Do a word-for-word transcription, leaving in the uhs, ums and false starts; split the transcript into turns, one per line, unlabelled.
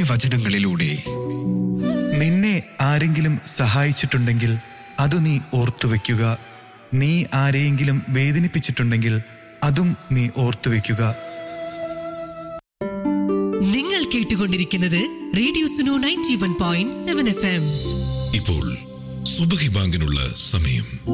വചനങ്ങളിലൂടെ.
നിന്നെ ആരെങ്കിലും സഹായിച്ചിട്ടുണ്ടെങ്കിൽ അത് നീ ഓർത്തുവെക്കുക. നീ ആരെയെങ്കിലും വേദനിപ്പിച്ചിട്ടുണ്ടെങ്കിൽ അതും നീ ഓർത്തുവെക്കുക.
നിങ്ങൾ കേട്ടുകൊണ്ടിരിക്കുന്നത് radio Suno ninety one point seven F M.
ഇപ്പോൾ സുബഹി ബാങ്കിനുള്ള സമയം.